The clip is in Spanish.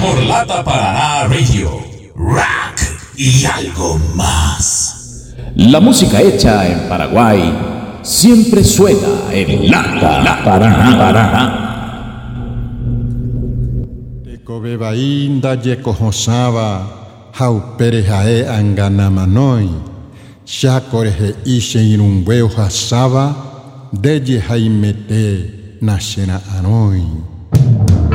por Lata Paraná Radio. Rock y algo más. La música hecha en Paraguay siempre suena en Lata Paraná. Tekobeba inda yekohosaba hauperejae anganamanoi shakoreje ishe irumweo hasaba deye haimete nashena anoi.